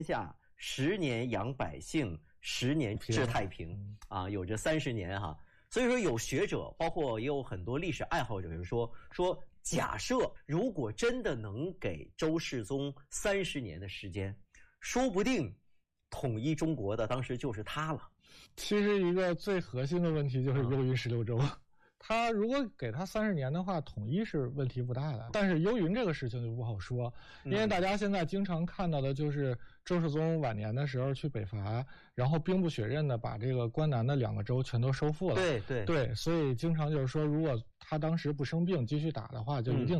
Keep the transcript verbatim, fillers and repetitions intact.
下，十年养百姓，十年治太平啊，有着三十年哈。所以说，有学者，包括也有很多历史爱好者就说说，假设如果真的能给周世宗三十年的时间，说不定统一中国的当时就是他了。 其实一个最核心的问题就是幽云十六州。他如果给他三十年的话，统一是问题不大的。但是幽云这个事情就不好说，因为大家现在经常看到的就是周世宗晚年的时候去北伐，然后兵不血刃的把这个关南的两个州全都收复了。 对对对，所以经常就是说，如果他当时不生病继续打的话，就一定